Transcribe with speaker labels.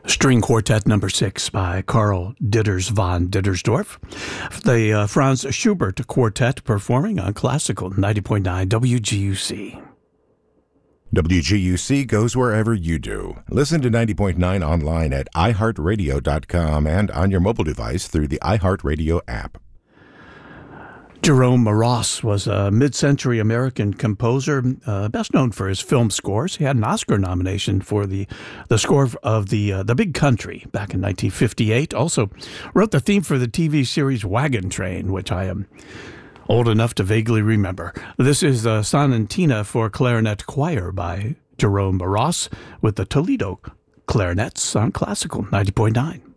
Speaker 1: String Quartet Number 6 by Karl Ditters von Dittersdorf. The Franz Schubert Quartet performing on Classical 90.9 WGUC.
Speaker 2: WGUC goes wherever you do. Listen to 90.9 online at iHeartRadio.com and on your mobile device through the iHeartRadio app.
Speaker 1: Jerome Moross was a mid-century American composer, best known for his film scores. He had an Oscar nomination for the score of the Big Country back in 1958. Also wrote the theme for the TV series Wagon Train, which I am old enough to vaguely remember. This is Sonatina for Clarinet Choir by Jerome Moross with the Toledo Clarinets on Classical 90.9.